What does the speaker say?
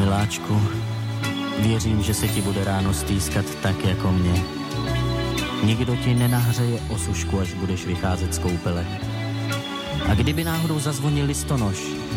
Miláčku, věřím, že se ti bude ráno stýskat tak jako mě. Nikdo ti nenahřeje osušku, až budeš vycházet z koupele. A kdyby náhodou zazvonil listonoš,